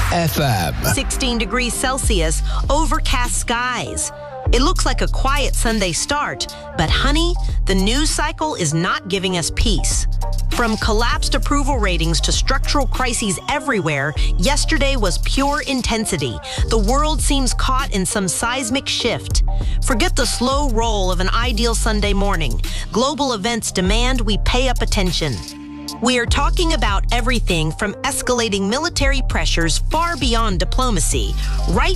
FM. 16 degrees Celsius, overcast skies. It looks like a quiet Sunday start, but honey, the news cycle is not giving us peace. From collapsed approval ratings to structural crises everywhere, yesterday was pure intensity. The world seems caught in some seismic shift. Forget the slow roll of an ideal Sunday morning. Global events demand we pay up attention. We are talking about everything from escalating military pressures far beyond diplomacy, right